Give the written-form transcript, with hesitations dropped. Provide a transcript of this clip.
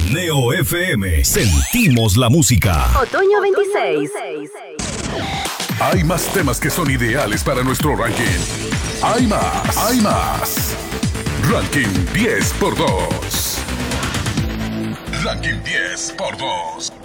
Neo FM, sentimos la música. Otoño 26. Hay más temas que son ideales para nuestro ranking. Hay más. Ranking 10 por 2. Ranking 10 por 2.